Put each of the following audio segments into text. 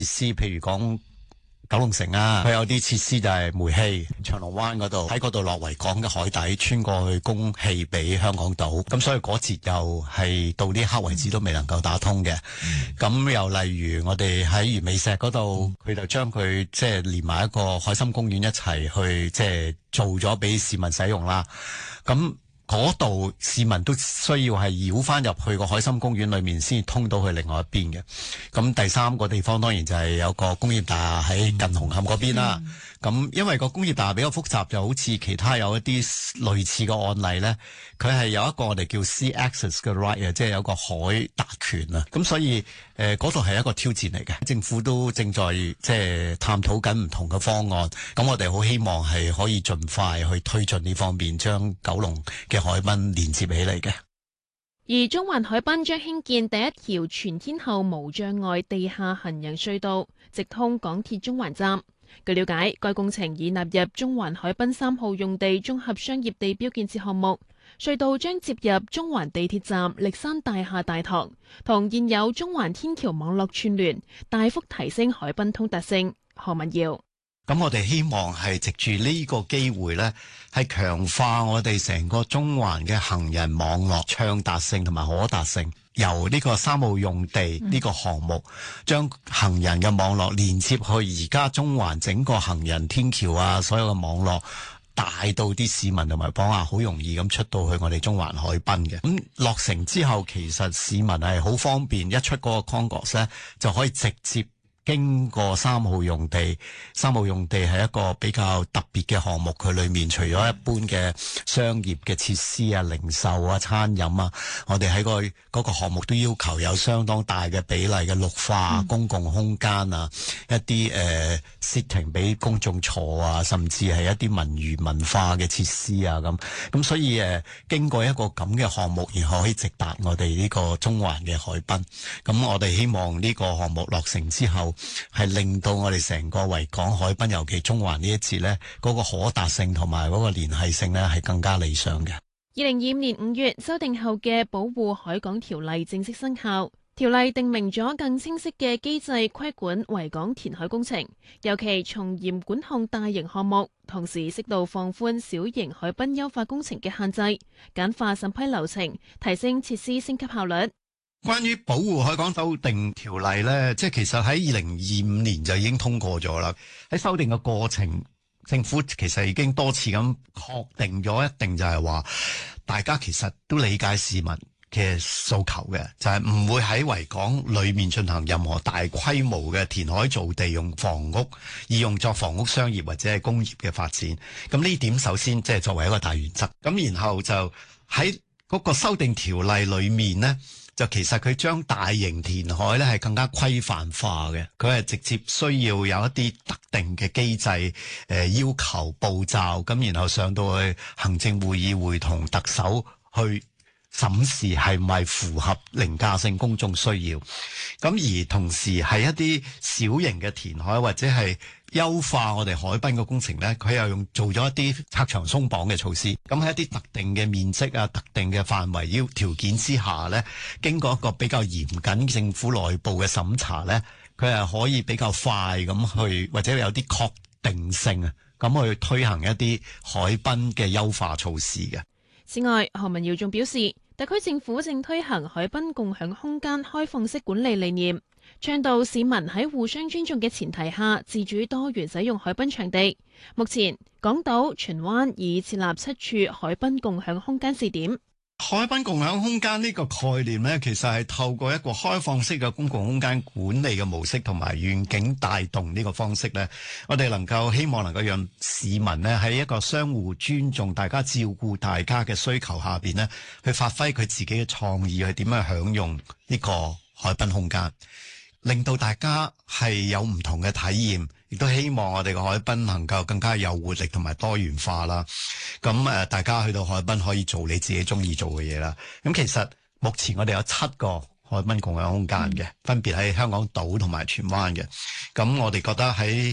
設施，譬如講九龍城啊，佢有啲設施就係煤氣，長龍灣嗰度喺嗰度落維港嘅海底穿過去供氣俾香港島，咁所以嗰節又係到呢刻為止都未能夠打通嘅。咁又例如我哋喺魚尾石嗰度，佢就將佢即係連埋一個海心公園一齊去即係做咗俾市民使用啦。咁嗰度市民都需要係繞翻入去個海心公園裏面先通到去另外一邊嘅。咁第三個地方當然就係有個工業大廈喺近紅磡嗰邊啦。咁因為個工業大廈比較複雜，就好似其他有一啲類似嘅案例咧，佢係有一個我哋叫 sea access 嘅 right 啊，即係有個海達權啊。咁所以嗰度係一個挑戰嚟嘅，政府都正在即係探討緊唔同嘅方案。咁我哋好希望係可以盡快去推進呢方面，將九龍嘅海濱連接起嚟嘅。 而中環海濱將興建第一條全天候無障礙地下行人隧道，直通港鐵中環站。據了解，該工程已納入中環海濱3號用地綜合商業地標建設項目。隧道將接入中環地鐵站歷山大廈大堂，同現有中環天橋網絡串聯，大幅提升海濱通達性。何文堯。 咁我哋希望係藉住呢個機會呢，係強化我哋成個中環嘅行人網絡暢達性同埋可達性。由呢個3號用地呢個項目，將行人嘅網絡連接去而家中環整個行人天橋啊，所有嘅網絡帶到啲市民同埋訪客好容易咁出到去我哋中環海濱嘅。咁落成之後，其實市民係好方便，一出嗰個 concourse 呢，就可以直接經過3號用地。3號用地係一個比較特別嘅項目，佢裏面除咗一般嘅商業嘅設施啊、零售啊、餐飲啊，我哋喺嗰個項目都要求有相當大嘅比例嘅綠化、公共空間啊，一啲sitting 俾公眾坐啊，甚至係一啲文娛文化嘅設施啊咁所以經過一個咁嘅項目，然後可以直達我哋呢個中環嘅海濱。咁我哋希望呢個項目落成之後，係令到我哋成個維港海濱，尤其中環呢一節呢，嗰個可達性同埋嗰個聯繫性呢，係更加理想嘅。 2025年5月修訂後嘅保護海港條例正式生效，條例定明咗更清晰嘅機制規管維港填海工程，尤其從嚴管控大型項目，同時適度放寬小型海濱優化工程嘅限制，簡化審批流程，提升設施升級效率。 關於保護海港修訂條例呢，即係其實喺2025年就已經通過咗啦。喺修訂嘅過程，政府其實已經多次咁確定咗，一定就係話大家其實都理解市民嘅訴求嘅，就係唔會喺維港裏面進行任何大規模嘅填海造地用房屋，以用作房屋、商業或者係工業嘅發展。咁呢點首先即係作為一個大原則。咁然後就喺嗰個修訂條例裏面呢，就其實佢將大型填海咧係更加規範化嘅，佢係直接需要有一啲特定嘅機制，要求步驟，咁然後上到去行政會議會同特首去審視係唔係符合凌駕性公眾需要。咁而同時係一啲小型嘅填海或者係優化我哋海濱嘅工程呢，佢又做咗一啲拆牆鬆綁嘅措施。咁喺一啲特定嘅面積啊、特定嘅範圍條件之下呢，經過一個比較嚴謹政府內部嘅審查呢，佢係可以比較快咁去，或者有啲確定性啊，咁去推行一啲海濱嘅優化措施嘅。 此外，何文堯仲表示，特區政府正推行海濱共享空間開放式管理理念，倡導市民喺互相尊重嘅前提下，自主多元使用海濱場地。目前，港島、荃灣已設立7處海濱共享空間試點。 海濱共享空間呢個概念呢，其實係透過一個開放式嘅公共空間管理嘅模式同埋願景帶動呢個方式呢，我哋希望能夠讓市民呢喺一個相互尊重、大家照顧大家嘅需求下邊呢，去發揮佢自己嘅創意，去點樣享用呢個海濱空間，令到大家係有唔同嘅體驗，亦都希望我哋嘅海濱能夠更加有活力同埋多元化啦。咁大家去到海濱可以做你自己中意做嘅嘢啦。咁其實目前我哋有7個海濱共享空間嘅，分別喺香港島同埋荃灣嘅。咁我哋覺得喺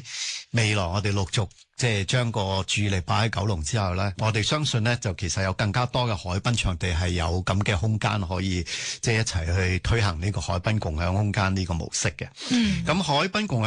未來我哋陸續即係將個注意力擺喺九龍之後咧，我哋相信咧就其實有更加多嘅海濱場地係有咁嘅空間可以即係一齊去推行呢個海濱共享空間呢個模式嘅。咁海濱共享